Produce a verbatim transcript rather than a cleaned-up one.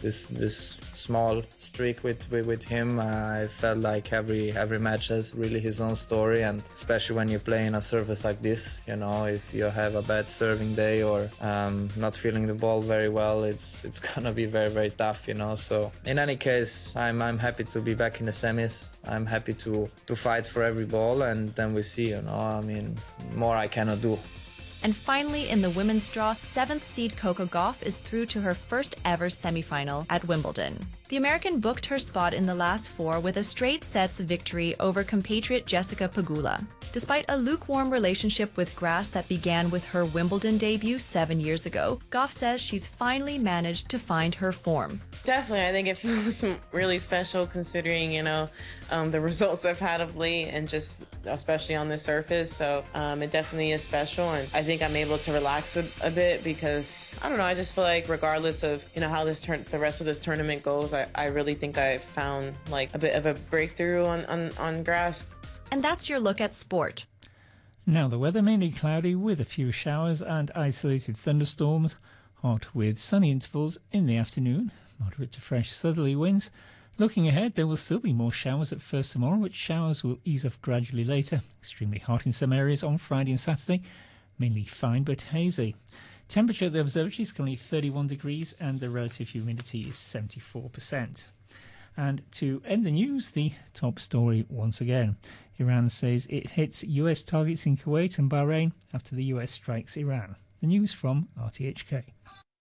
this this small streak with with, with him. Uh, I felt like every every match has really his own story, and especially when you play in a surface like this, you know, if you have a bad serving day or um, not feeling the ball very well, it's it's gonna be very very tough, you know. So in any case, I'm I'm happy to be back in the semis. I'm happy to to fight for every ball, and then we see, you know. I mean, more I cannot do. And finally, in the women's draw, seventh seed Coco Gauff is through to her first ever semifinal at Wimbledon. The American booked her spot in the last four with a straight sets victory over compatriot Jessica Pegula. Despite a lukewarm relationship with grass that began with her Wimbledon debut seven years ago, Gauff says she's finally managed to find her form. Definitely, I think it feels really special considering, you know, um, the results I've had of late, and just especially on the surface. So um, it definitely is special, and I think I'm able to relax a, a bit because, I don't know, I just feel like regardless of, you know, how this turn the rest of this tournament goes, I, I really think I found like a bit of a breakthrough on, on, on grass. And that's your look at sport. Now the weather mainly cloudy with a few showers and isolated thunderstorms. Hot with sunny intervals in the afternoon. Moderate to fresh southerly winds. Looking ahead, there will still be more showers at first tomorrow, but showers will ease off gradually later. Extremely hot in some areas on Friday and Saturday. Mainly fine but hazy. Temperature at the observatory is currently thirty-one degrees and the relative humidity is seventy-four percent. And to end the news, the top story once again. Iran says it hits U S targets in Kuwait and Bahrain after the U S strikes Iran. The news from R T H K.